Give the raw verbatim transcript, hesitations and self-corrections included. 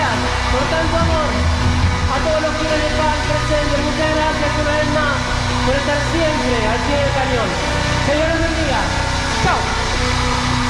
gracias por tanto amor. A todos los que están presentes, muchas gracias una vez más por estar siempre al pie del cañón. Señor los bendiga. Chao.